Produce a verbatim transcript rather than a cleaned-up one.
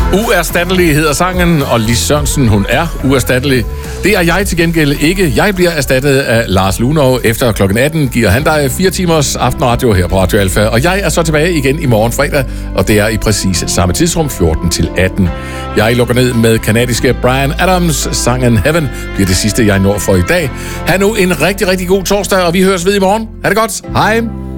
Uerstattelig hedder sangen, og Lis Sørensen, hun er uerstattelig. Det er jeg til gengæld ikke. Jeg bliver erstattet af Lars Lunov. Efter klokken atten giver han dig fire timers aftenradio her på Radio Alfa. Og jeg er så tilbage igen i morgen fredag, og det er i præcis samme tidsrum, fjorten til atten. Jeg lukker ned med kanadiske Bryan Adams. Sangen Heaven bliver det sidste, jeg når for i dag. Ha' nu en rigtig, rigtig god torsdag, og vi høres ved i morgen. Ha' det godt. Hej.